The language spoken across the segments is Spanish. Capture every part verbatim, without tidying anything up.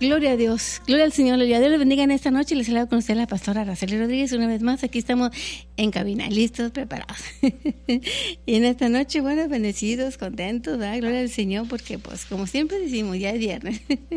Gloria a Dios, gloria al Señor, gloria a Dios. Les bendiga en esta noche. Les saludo con usted la pastora Araceli Rodríguez. Una vez más, aquí estamos en cabina, listos, preparados. Y en esta noche, bueno, bendecidos, contentos, ¿verdad? Gloria al Señor, porque pues como siempre decimos, ya es viernes.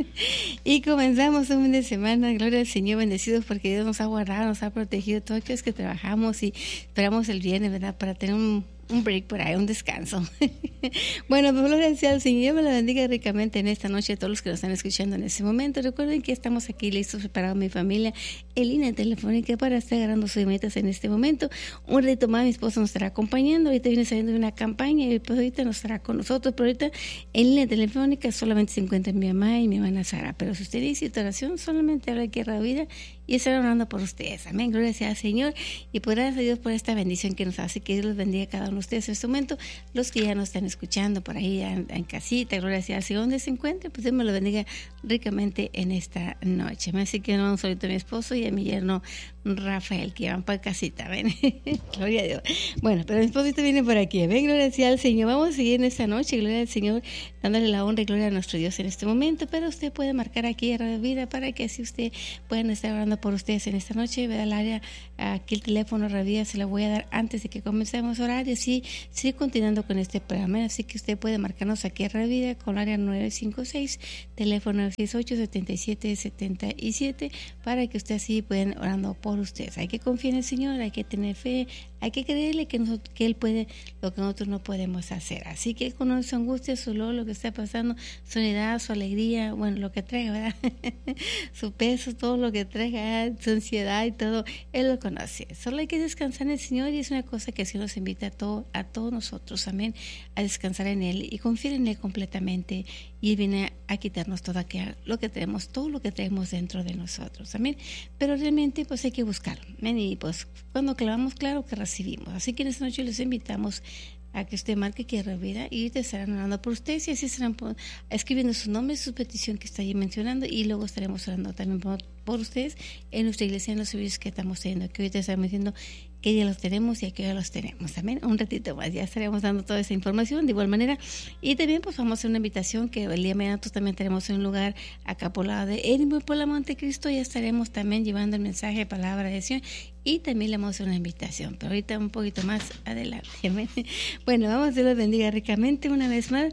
Y comenzamos un fin de semana, gloria al Señor, bendecidos porque Dios nos ha guardado, nos ha protegido, todos aquellos que trabajamos y esperamos el viernes, ¿verdad? Para tener un un break por ahí, un descanso. Bueno, pues gloria sea al Señor. Dios me la bendiga ricamente en esta noche a todos los que nos están escuchando en este momento. Recuerden que estamos aquí listos, preparados, mi familia, en línea telefónica para estar agarrando sus metas en este momento. Un ratito más mi esposo nos estará acompañando. Ahorita viene saliendo de una campaña y pues ahorita nos estará con nosotros. Pero ahorita en línea telefónica solamente se encuentran mi mamá y mi hermana Sara. Pero si usted necesita oración, solamente habla aquí a Radio Vida y estaré orando por ustedes. Amén. Gloria sea al Señor. Y por gracias a Dios por esta bendición que nos hace. Que Dios los bendiga a cada uno de ustedes en este momento. Los que ya nos están escuchando por ahí en, en casita, gloria sea al Señor, donde se encuentre, pues Dios me lo bendiga ricamente en esta noche. Así que no solito a mi esposo y a mi yerno Rafael, que van para casita, ven. Gloria a Dios. Bueno, pero mi esposito viene por aquí. Ven, gloria sea al Señor. Vamos a seguir en esta noche, gloria al Señor, dándole la honra y gloria a nuestro Dios en este momento. Pero usted puede marcar aquí a Radio Vida para que así usted puedan estar orando por ustedes en esta noche. Ve al área, aquí el teléfono Radio Vida se lo voy a dar antes de que comencemos a orar y así sigue continuando con este programa. Así que usted puede marcarnos aquí a Radio Vida con el área nueve cinco seis, teléfono nueve seis ocho, siete siete siete siete, para que usted así pueda orando por ustedes. Hay que confiar en el Señor, hay que tener fe, hay que creerle que, nosotros, que Él puede lo que nosotros no podemos hacer. Así que con su angustia, su dolor, lo que está pasando, su unidad, su alegría, bueno, lo que traiga, ¿verdad? Su peso, todo lo que traiga, su ansiedad y todo, Él lo conoce. Solo hay que descansar en el Señor y es una cosa que el Señor nos invita a, todo, a todos nosotros, amén, a descansar en Él y confiar en Él completamente. Y Él viene a quitarnos todo aquello, lo que tenemos, todo lo que tenemos dentro de nosotros, amén. Pero realmente pues hay que buscarlo, amén. Y pues cuando clamamos, claro que recibimos. Así que en esta noche les invitamos a que usted marque que Vida y te estarán orando por ustedes y así estarán por, escribiendo su nombre y su petición que está ahí mencionando y luego estaremos orando también por, por ustedes en nuestra iglesia, en los servicios que estamos teniendo, que ahorita estamos diciendo que ya los tenemos y que ya los tenemos también. Un ratito más ya estaremos dando toda esa información de igual manera. Y también pues vamos a hacer una invitación que el día de mañana nosotros también tenemos en un lugar acá por la de Edinburgh, por la Montecristo. Ya estaremos también llevando el mensaje de palabra de Dios y también le vamos a hacer una invitación, pero ahorita un poquito más adelante. Bueno, vamos a Dios los bendiga ricamente una vez más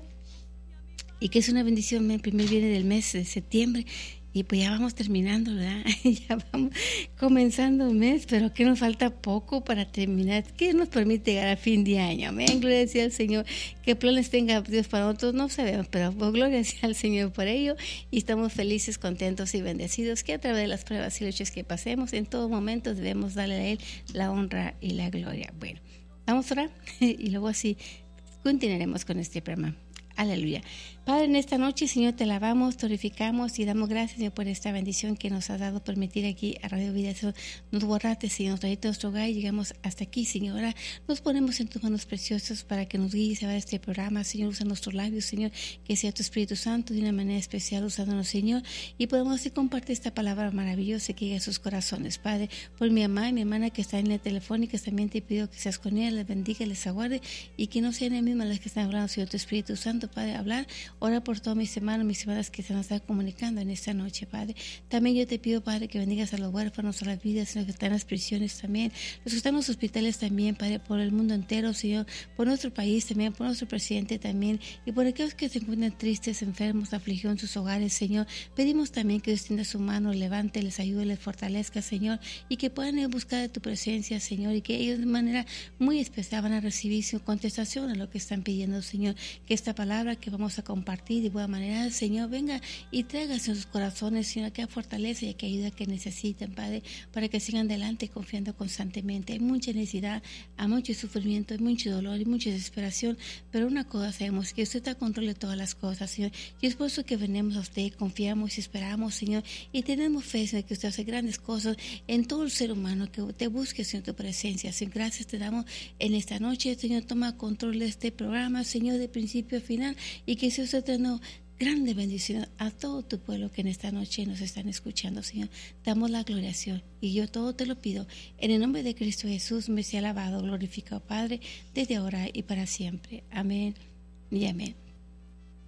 y que es una bendición. El primer viene del mes de septiembre. Y pues ya vamos terminando, ¿verdad? Ya vamos comenzando un mes, pero que nos falta poco para terminar. ¿Qué nos permite llegar a fin de año? Amén, gloria sea al Señor. ¿Qué planes tenga Dios para nosotros? No sabemos, pero pues, gloria sea al Señor por ello. Y estamos felices, contentos y bendecidos que a través de las pruebas y luchas que pasemos, en todo momento debemos darle a Él la honra y la gloria. Bueno, vamos a orar y luego así continuaremos con este programa. Aleluya. Padre, en esta noche, Señor, te alabamos, glorificamos y damos gracias, Señor, por esta bendición que nos has dado, permitir aquí a Radio Vida. Señor, nos borraste, Señor, nos trajiste a nuestro hogar y llegamos hasta aquí, Señor. Ahora nos ponemos en tus manos preciosas para que nos guíes a este programa, Señor. Usa nuestros labios, Señor, que sea tu Espíritu Santo de una manera especial usándonos, Señor, y podemos así compartir esta palabra maravillosa que llegue a sus corazones, Padre. Por mi mamá y mi hermana que está en la telefónica, también te pido que seas con ellas, les bendiga, les aguarde y que no sean ellas mismas las que están hablando, Señor, tu Espíritu Santo, Padre, hablar. Ora por todos mis hermanos, mis hermanas que se nos están comunicando en esta noche, Padre. También yo te pido, Padre, que bendigas a los huérfanos, a las vidas, a los que están en las prisiones también, los que están en los hospitales también, Padre, por el mundo entero, Señor, por nuestro país también, por nuestro presidente también, y por aquellos que se encuentran tristes, enfermos, afligidos en sus hogares, Señor. Pedimos también que Dios extienda su mano, levante, les ayude, les fortalezca, Señor, y que puedan ir a buscar de tu presencia, Señor, y que ellos de manera muy especial van a recibir su contestación a lo que están pidiendo, Señor, que esta palabra que vamos a compartir de buena manera, Señor, venga y traiga en sus corazones, Señor, aquella fortaleza y aquella ayuda que necesitan, Padre, para que sigan adelante confiando constantemente. Hay mucha necesidad, hay mucho sufrimiento, hay mucho dolor y mucha desesperación, pero una cosa sabemos, que usted está a control de todas las cosas, Señor, y es por eso que venimos a usted, confiamos y esperamos, Señor, y tenemos fe, Señor, que usted hace grandes cosas en todo el ser humano, que te busque, Señor, tu presencia. Señor, gracias te damos en esta noche, Señor, toma control de este programa, Señor, de principio a final, y que sea usted dando grande bendición a todo tu pueblo que en esta noche nos están escuchando, Señor. Damos la gloria, Señor, y yo todo te lo pido en el nombre de Cristo Jesús, me sea alabado, glorificado, Padre, desde ahora y para siempre. Amén y amén.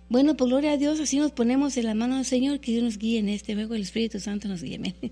Bueno, pues gloria a Dios, así nos ponemos en la mano del Señor, que Dios nos guíe en este juego, el Espíritu Santo nos guíe amén.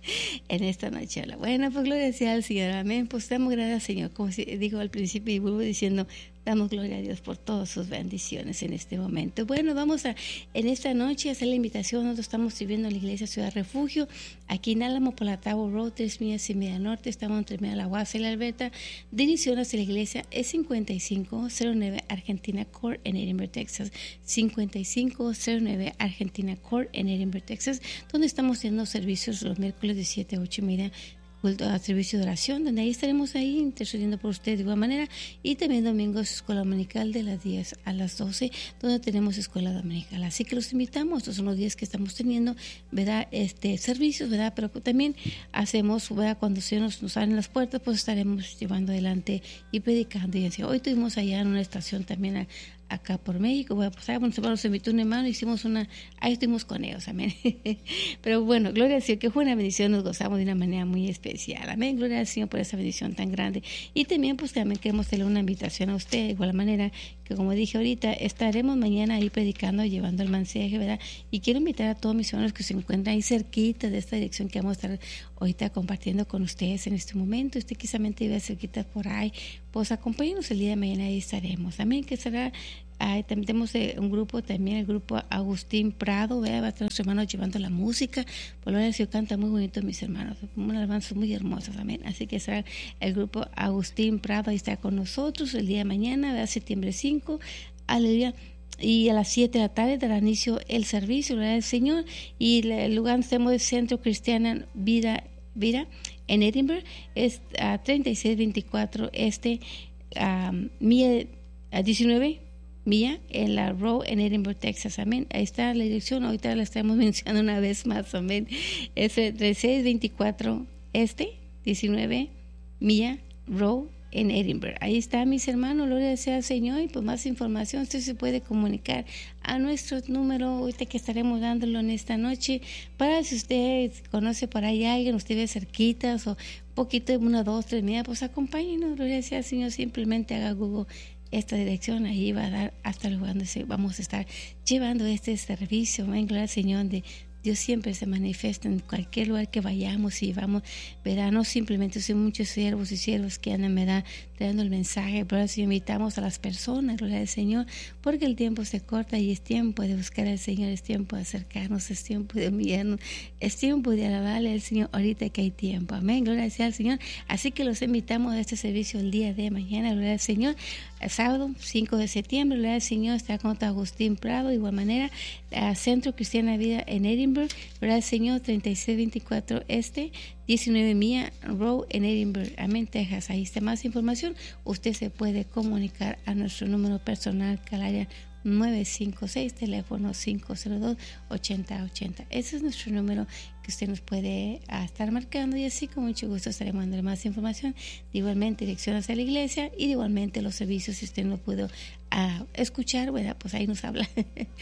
En esta noche. Bueno, pues gloria sea al Señor, amén. Pues damos gracias al Señor, como digo al principio y vuelvo diciendo, damos gloria a Dios por todas sus bendiciones en este momento. Bueno, vamos a en esta noche a hacer la invitación. Nosotros estamos sirviendo en la iglesia Ciudad Refugio, aquí en Álamo, por la Tower Road, tres millas y media norte. Estamos entre media la Guasa y la Alberta. Dirección hacia la iglesia es cincuenta y cinco cero nueve Argentina Court en Edinburgh, Texas. cincuenta y cinco cero nueve Argentina Court en Edinburgh, Texas, donde estamos haciendo servicios los miércoles de siete a ocho y media, culto a servicio de oración, donde ahí estaremos ahí intercediendo por usted de igual manera, y también domingos escuela dominical de las diez a las doce, donde tenemos escuela dominical. Así que los invitamos, estos son los días que estamos teniendo, ¿verdad? Este, servicios, ¿verdad? Pero también hacemos, ¿verdad? Cuando se nos, nos abren las puertas, pues estaremos llevando adelante y predicando. Y así, hoy tuvimos allá en una estación también a, acá por México, bueno, pues bueno, nos invitó un hermano, hicimos una, ahí estuvimos con ellos, amén. Pero bueno, gloria al Señor, que fue una bendición, nos gozamos de una manera muy especial, amén, gloria al Señor por esa bendición tan grande. Y también pues también queremos hacerle una invitación a usted, de igual manera que como dije ahorita, estaremos mañana ahí predicando, llevando el mensaje, ¿verdad? Y quiero invitar a todos mis hermanos que se encuentran ahí cerquita de esta dirección que vamos a estar ahorita compartiendo con ustedes en este momento. Usted quizá vive cerquita por ahí, pues acompáñenos el día de mañana, ahí estaremos, amén, que será. Ah, también tenemos eh, un grupo, también el grupo Agustín Prado, ¿verdad? Va a estar nuestros hermanos llevando la música. Por lo menos canta muy bonito, mis hermanos, unas alabanzas muy hermosas, amén. Así que será el grupo Agustín Prado, ahí está con nosotros el día de mañana, ¿verdad? Septiembre cinco, aleluya. Y a las siete de la tarde dará inicio el servicio, ¿verdad? El Señor. Y el lugar donde estamos del Centro Cristiana Vida, Vida en Edinburgh es a uh, treinta y seis veinticuatro este, uh, Mía uh, diecinueve. Mía, en la Row en Edinburgh, Texas, amén. Ahí está la dirección, ahorita la estamos mencionando una vez más, amén. Es treinta y seis veinticuatro este, diecinueve Mía, Row en Edinburgh. Ahí está, mis hermanos, gloria sea al Señor. Y por más información usted se puede comunicar a nuestro número ahorita que estaremos dándolo en esta noche, para si usted conoce por ahí a alguien, usted ve cerquitas o poquito, una, dos, tres millas, pues acompáñenos, gloria sea al Señor. Simplemente haga Google esta dirección, ahí va a dar hasta el lugar donde se, vamos a estar llevando este servicio. Amén, gloria al Señor. De Dios siempre se manifiesta en cualquier lugar que vayamos y vamos, verá, no simplemente son muchos siervos y siervos que andan, ¿verdad?, trayendo el mensaje, pero si invitamos a las personas, gloria al Señor, porque el tiempo se corta y es tiempo de buscar al Señor, es tiempo de acercarnos, es tiempo de humillarnos, es tiempo de alabarle al Señor ahorita que hay tiempo, amén, gloria sea al Señor. Así que los invitamos a este servicio el día de mañana, gloria al Señor, el sábado cinco de septiembre, gloria al Señor, está con Agustín Prado, de igual manera, a Centro Cristiana Vida en Edinburgh, gloria al Señor, treinta y seis veinticuatro este, diecinueve Mía Row en Edinburgh, amén, Texas. Ahí está más información. Usted se puede comunicar a nuestro número personal, que al área nueve cinco seis, teléfono cinco cero dos, ocho cero ocho cero. Ese es nuestro número que usted nos puede uh, estar marcando, y así con mucho gusto estaremos dando más información. De igualmente dirección hacia la iglesia y de igualmente los servicios, si usted no pudo uh, escuchar, bueno, pues ahí nos habla.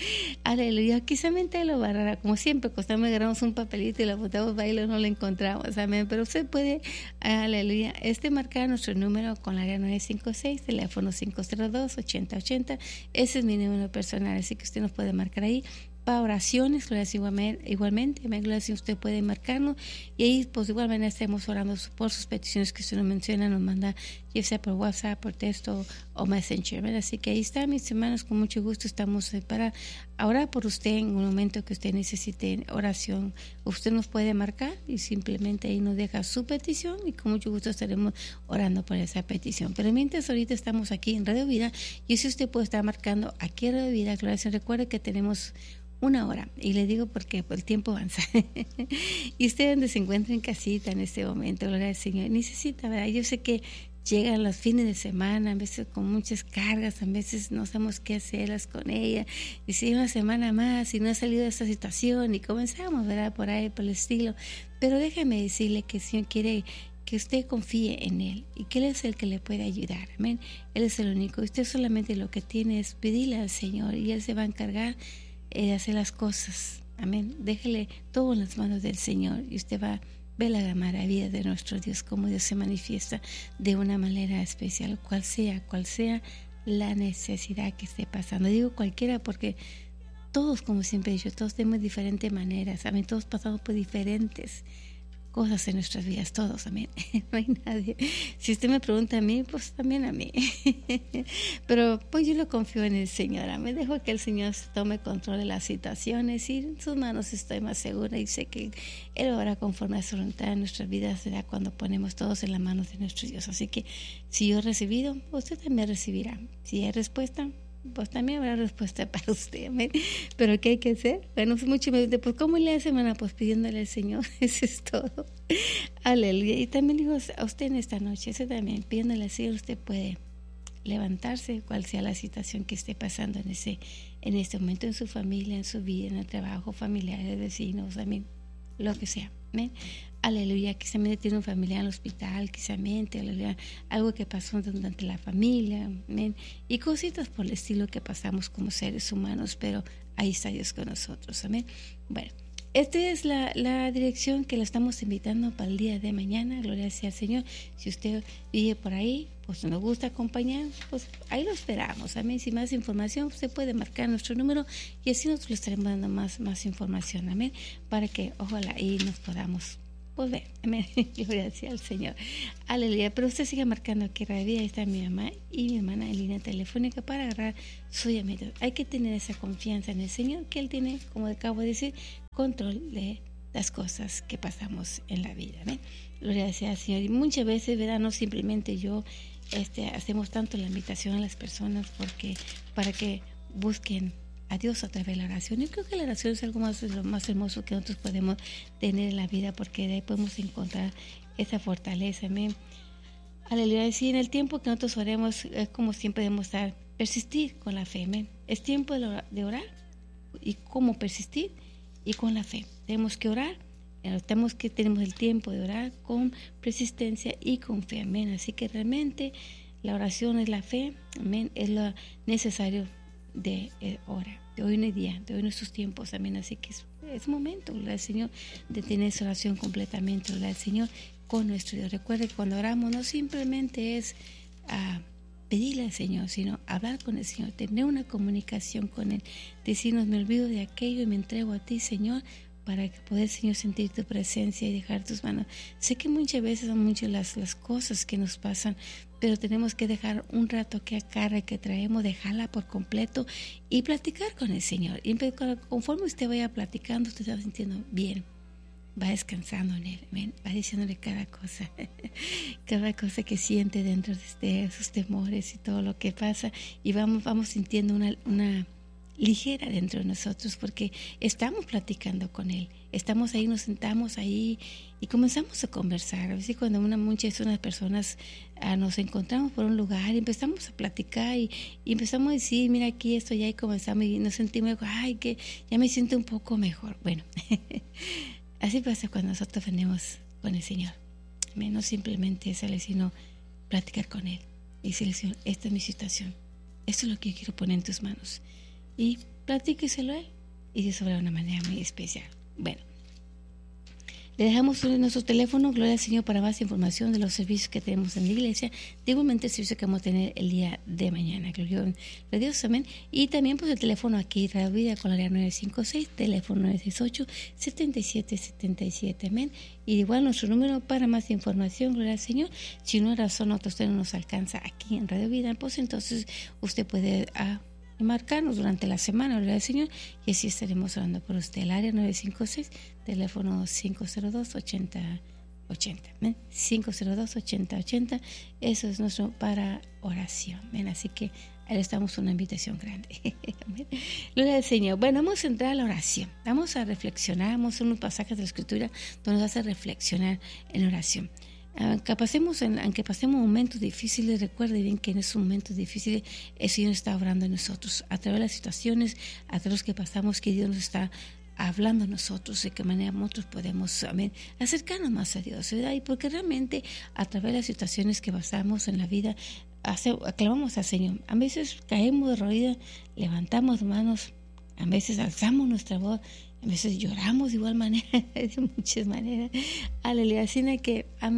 Aleluya. Quizá mente lo barrará, como siempre, costamos, agarramos un papelito y lo botamos baile, no lo encontramos, amén. Pero usted puede, aleluya, este marcar nuestro número con la área nueve cinco seis, teléfono cinco cero dos, ocho cero ocho cero. Ese es mi número personal, así que usted nos puede marcar ahí para oraciones, igualmente, igualmente, si usted puede marcarnos, y ahí pues igualmente estemos orando por sus peticiones que usted nos menciona, nos manda ya sea por WhatsApp, por texto o Messenger, ¿verdad? Así que ahí está, mis hermanos, con mucho gusto estamos para orar por usted en un momento que usted necesite oración. Usted nos puede marcar y simplemente ahí nos deja su petición y con mucho gusto estaremos orando por esa petición. Pero mientras ahorita estamos aquí en Radio Vida, y si usted puede estar marcando aquí en Radio Vida, claro, se recuerde que tenemos una hora, y le digo porque el tiempo avanza. Y usted donde se encuentra en casita en este momento, gloria al Señor, necesita, ¿verdad? Yo sé que llegan los fines de semana, a veces con muchas cargas, a veces no sabemos qué hacerlas con ella, y si una semana más y no ha salido de esta situación, y comenzamos, ¿verdad?, por ahí, por el estilo. Pero déjame decirle que el Señor quiere que usted confíe en Él, y que Él es el que le puede ayudar, amén. Él es el único. Usted solamente lo que tiene es pedirle al Señor, y Él se va a encargar de hacer las cosas, amén. Déjele todo en las manos del Señor, y usted va a ver la maravilla de nuestro Dios, cómo Dios se manifiesta de una manera especial, cual sea, cual sea la necesidad que esté pasando. Digo cualquiera porque todos, como siempre he dicho, todos tenemos diferentes maneras, amén, todos pasamos por diferentes cosas en nuestras vidas, todos, amén. No hay nadie. Si usted me pregunta a mí, pues también a mí. Pero pues yo lo confío en el Señor, amén. Dejo que el Señor tome control de las situaciones y en sus manos estoy más segura y sé que Él obra conforme a su voluntad en nuestras vidas, será cuando ponemos todos en las manos de nuestro Dios. Así que si yo he recibido, usted también recibirá. Si hay respuesta, pues también habrá respuesta para usted, amén. Pero ¿qué hay que hacer? Bueno, mucho me dice, pues ¿cómo le hace, hermana? Pues pidiéndole al Señor, eso es todo. Aleluya. Y también digo a usted en esta noche, eso también, pidiéndole al Señor, usted puede levantarse, cual sea la situación que esté pasando en ese, en este momento, en su familia, en su vida, en el trabajo, familiares, vecinos, amén, lo que sea, amén. Aleluya, quizá tiene un familiar en el hospital, quizá mente, aleluya, algo que pasó durante la familia, amén, y cositas por el estilo que pasamos como seres humanos, pero ahí está Dios con nosotros, amén. Bueno, esta es la, la dirección que le estamos invitando para el día de mañana, gloria sea al Señor. Si usted vive por ahí, pues nos gusta acompañar, pues ahí lo esperamos, amén. Si más información, usted puede marcar nuestro número y así nosotros le estaremos dando más, más información, amén, para que ojalá ahí nos podamos pues ver, amén. Gloria sea al Señor, aleluya. Pero usted sigue marcando aquí Radio Vida, ahí está mi mamá y mi hermana en línea telefónica para agarrar su llamada. Hay que tener esa confianza en el Señor, que Él tiene, como acabo de decir, control de las cosas que pasamos en la vida, amén. Gloria sea al Señor. Y muchas veces, ¿verdad? No simplemente yo, este, hacemos tanto la invitación a las personas porque para que busquen a Dios a través de la oración. Yo creo que la oración es algo más, lo más hermoso que nosotros podemos tener en la vida, porque de ahí podemos encontrar esa fortaleza, amén. Aleluya. Sí, en el tiempo que nosotros oremos, es como siempre debemos estar, persistir con la fe, amén. Es tiempo de orar y cómo persistir y con la fe. Tenemos que orar, tenemos que tenemos el tiempo de orar con persistencia y con fe, amén. Así que realmente la oración es la fe, amén, es lo necesario de eh, hora, de hoy en el día, de hoy en estos tiempos, amén. Así que es, es momento, gloria al Señor, de tener esa oración completamente, gloria al Señor, con nuestro Dios. Recuerde que cuando oramos no simplemente es uh, pedirle al Señor, sino hablar con el Señor, tener una comunicación con Él, decirnos, me olvido de aquello y me entrego a ti, Señor, para que poder, Señor, sentir tu presencia y dejar tus manos. Sé que muchas veces son muchas las, las cosas que nos pasan, pero tenemos que dejar un rato que acarre que traemos, dejarla por completo y platicar con el Señor. Y conforme usted vaya platicando, usted se va sintiendo bien, va descansando en Él, ¿ven? Va diciéndole cada cosa, cada cosa que siente dentro de usted, sus temores y todo lo que pasa, y vamos, vamos sintiendo una... una ligera dentro de nosotros, porque estamos platicando con Él, estamos ahí, nos sentamos ahí y comenzamos a conversar. A veces cuando una, muchas unas personas uh, nos encontramos por un lugar y empezamos a platicar y, y empezamos a decir, mira aquí esto ya, y comenzamos y nos sentimos, ay, que ya me siento un poco mejor. Bueno, así pasa cuando nosotros venimos con el Señor. No simplemente sale, sino platicar con Él y decirle, Señor, esta es mi situación, esto es lo que yo quiero poner en tus manos. Y platíqueselo a Él y de sobre una manera muy especial. Bueno, le dejamos nuestro teléfono, gloria al Señor, para más información de los servicios que tenemos en la iglesia, de igualmente el servicio que vamos a tener el día de mañana, gloria a Dios, amén. Y también pues el teléfono aquí, Radio Vida, con la área nueve cinco seis, teléfono nueve seis ocho, siete siete siete siete, amén. Y igual nuestro número para más información, gloria al Señor. Si una razón otra usted no nos alcanza aquí en Radio Vida, pues entonces usted puede... Uh, y marcarnos durante la semana, gloria al Señor, y así estaremos orando por usted. El área nueve cinco seis, teléfono cinco cero dos, ochenta ochenta, ¿ven? cinco cero dos, ochenta ochenta, eso es nuestro para oración, ¿ven? Así que ahí le estamos una invitación grande. Gloria al Señor. Bueno, vamos a entrar a la oración, vamos a reflexionar, vamos a hacer unos pasajes de la Escritura donde nos hace reflexionar en oración. Aunque pasemos, en, aunque pasemos momentos difíciles, recuerde bien que en esos momentos difíciles el Señor está obrando en nosotros. A través de las situaciones, a través de los que pasamos, que Dios nos está hablando a nosotros, de qué manera nosotros podemos, amén, acercarnos más a Dios, ¿verdad? Y porque realmente a través de las situaciones que pasamos en la vida, hace, aclamamos al Señor. A veces caemos de rodillas, levantamos manos, a veces alzamos nuestra voz, a veces lloramos de igual manera, de muchas maneras. Aleluya. Así que, amén,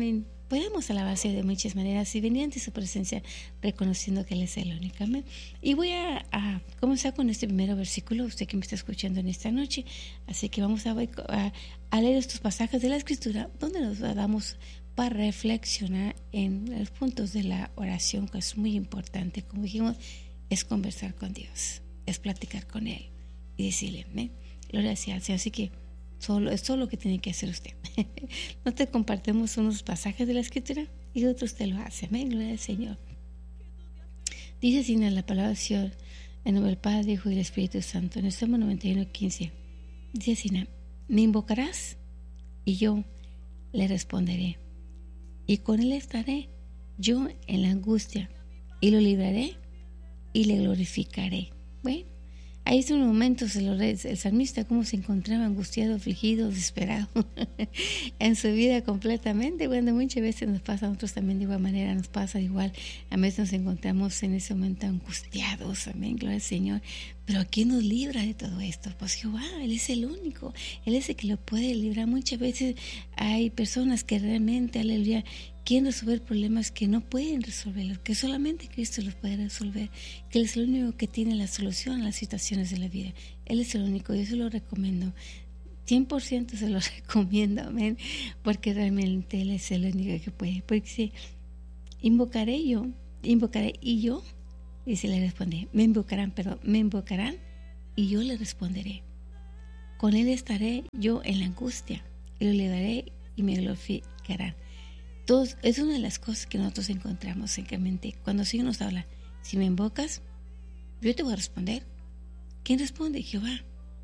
podemos alabarse de muchas maneras y venir ante su presencia reconociendo que Él es el único. Amén. Y voy a, a comenzar con este primer versículo, usted que me está escuchando en esta noche. Así que vamos a, a, a leer estos pasajes de la Escritura donde nos damos para reflexionar en los puntos de la oración, que es muy importante. Como dijimos, es conversar con Dios, es platicar con Él y decirle, amén, gloria sea al Señor. Así que Solo, es todo lo que tiene que hacer usted. No te compartimos unos pasajes de la Escritura y otros te lo hace. Amén, gloria al Señor. Dice así en la palabra del Señor, en nombre del Padre, Hijo y del Espíritu Santo, en el Salmo noventa y uno, quince. Dice así: me invocarás y yo le responderé, y con él estaré yo en la angustia, y lo libraré y le glorificaré. Bueno, ahí son momentos el, el salmista cómo se encontraba angustiado, afligido, desesperado en su vida completamente. Bueno, muchas veces nos pasa, a nosotros también de igual manera nos pasa igual. A veces nos encontramos en ese momento angustiados, amén, gloria al Señor. Pero ¿quién nos libra de todo esto? Pues Jehová, Él es el único, Él es el que lo puede librar. Muchas veces hay personas que realmente, aleluya, quieren resolver problemas que no pueden resolver, que solamente Cristo los puede resolver, que Él es el único que tiene la solución a las situaciones de la vida. Él es el único, yo se lo recomiendo, cien por ciento se lo recomiendo, amén, porque realmente Él es el único que puede. Porque si invocaré yo, invocaré y yo, y se le responde, me invocarán, perdón, me invocarán y yo le responderé. Con Él estaré yo en la angustia, y lo libraré y me glorificarán. Todos, es una de las cosas que nosotros encontramos simplemente cuando el Señor nos habla. Si me invocas, yo te voy a responder. ¿Quién responde? Jehová.